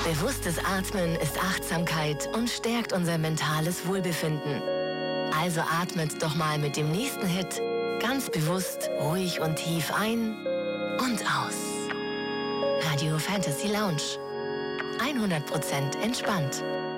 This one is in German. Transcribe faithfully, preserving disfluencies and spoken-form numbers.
Bewusstes Atmen ist Achtsamkeit und stärkt unser mentales Wohlbefinden. Also atmet doch mal mit dem nächsten Hit ganz bewusst, ruhig und tief ein und aus. Radio Fantasy Lounge. hundert Prozent entspannt.